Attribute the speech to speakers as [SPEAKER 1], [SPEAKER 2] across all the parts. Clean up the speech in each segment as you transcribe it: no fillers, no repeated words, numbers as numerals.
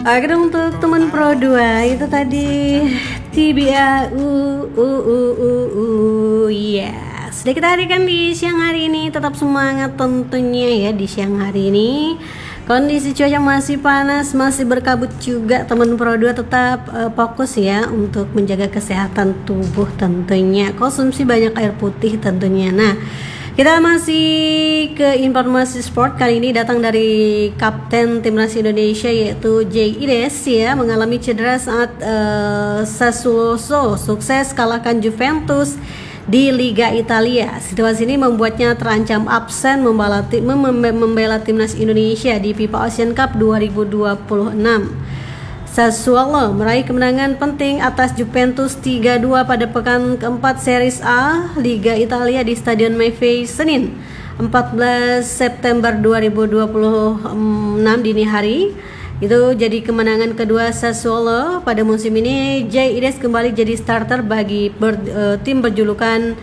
[SPEAKER 1] Oke, untuk teman Pro 2 itu tadi TBA yes. Sudah kita hadirkan di siang hari ini. Tetap semangat tentunya ya di siang hari ini. Kondisi cuaca masih panas, masih berkabut juga. Teman Pro 2 tetap fokus ya untuk menjaga kesehatan tubuh tentunya. Konsumsi banyak air putih tentunya. Nah, kita masih ke informasi sport. Kali ini datang dari Kapten Timnas Indonesia yaitu Jay Ides ya, mengalami cedera saat Sassuolo sukses kalahkan Juventus di Liga Italia. Situasi ini membuatnya terancam absen membela Timnas Indonesia di FIFA Asian Cup 2026. Sassuolo meraih kemenangan penting atas Juventus 3-2 pada pekan keempat Series A Liga Italia di Stadion Maffei Senin 14 September 2026 dini hari. Itu jadi kemenangan kedua Sassuolo pada musim ini. Jay Ides kembali jadi starter bagi tim berjulukan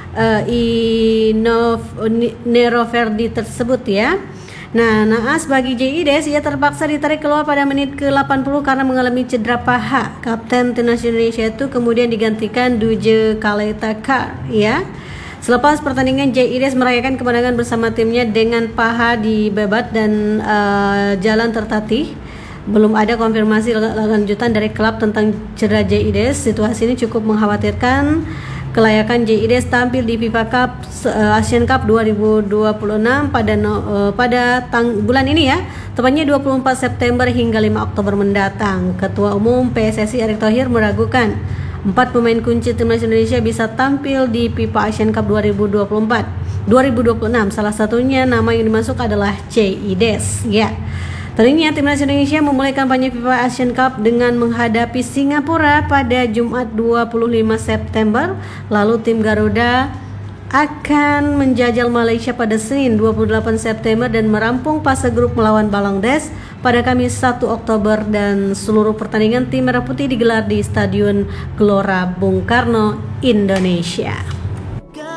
[SPEAKER 1] Nero Verdi tersebut ya. Nah, naas bagi Jay Ides, ia terpaksa ditarik keluar pada menit ke-80 karena mengalami cedera paha. Kapten Timnas Indonesia itu kemudian digantikan Duje Kaletakar ya. Selepas pertandingan, Jay Ides merayakan kemenangan bersama timnya dengan paha dibabat dan jalan tertatih. Belum ada konfirmasi lanjutan dari klub tentang cedera Jay Ides. Situasi ini cukup mengkhawatirkan kelayakan Jay Ides tampil di FIFA Cup Asian Cup 2026 pada bulan ini ya, tepatnya 24 September hingga 5 Oktober mendatang. Ketua Umum PSSI Erick Thohir meragukan 4 pemain kunci Timnas Indonesia bisa tampil di FIFA Asian Cup 2026. Salah satunya nama yang dimasuk adalah Jay Ides ya. Tadinya Timnas Indonesia memulai kampanye FIFA Asian Cup dengan menghadapi Singapura pada Jumat 25 September. Lalu tim Garuda akan menjajal Malaysia pada Senin 28 September dan merampung fase grup melawan Bangladesh pada Kamis 1 Oktober, dan seluruh pertandingan tim Merah Putih digelar di Stadion Gelora Bung Karno, Indonesia.